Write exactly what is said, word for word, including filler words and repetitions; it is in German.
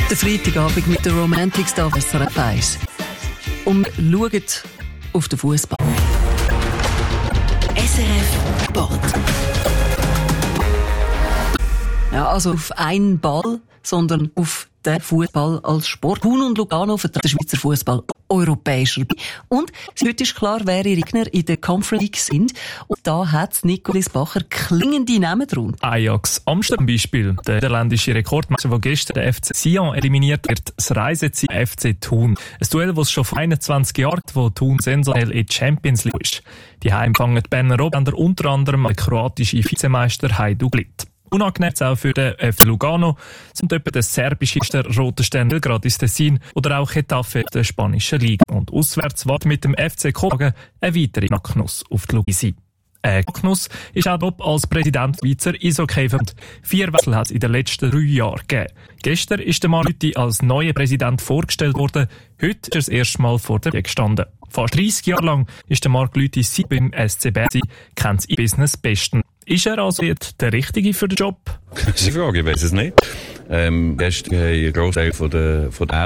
Der Freitagabend mit der Romantic Star S R F eins. Und schaut auf den Fußball. S R F Sport. Ja, also auf einen Ball, sondern auf den Fußball als Sport. Thun und Lugano vertreten den Schweizer Fußball europäischer. Und heute ist klar, wer ihre Gegner in der Conference League sind. Und da hat Nicolas Bacher klingende Namen drunter. Ajax Amsterdam Beispiel. Der niederländische Rekordmeister, der gestern den F C Sion eliminiert wird, das Reiseziel F C Thun. Ein Duell, das es schon vor einundzwanzig Jahren gibt, wo Thun sensationell in die Champions League ist. Die empfangen die Berner Oberländer unter anderem den kroatischen Vizemeister Hajduk Split. Unangenehm auch für den F C Lugano sind etwa der serbische Rote Stern Belgrad ins Tessin oder auch Getafe der spanischen Liga. Und auswärts wartet mit dem F C Kopenhagen eine weitere Knacknuss auf die Luisi. Äh, Knacknuss ist auch Bob als Präsident Schweizer Eishockey-Verband. Vier Wechsel hat es in den letzten drei Jahren gegeben. Gestern ist der Marc Lüthi als neuer Präsident vorgestellt worden. Heute ist er das erste Mal vor der Tür gestanden. Fast dreissig Jahre lang ist der Marc Lüthi seit beim S C B, kennt das E-Business besten. Ist er also jetzt der Richtige für den Job? Das ist die Frage, ich weiss es nicht. Ähm, gestern haben ein Großteil von der, von der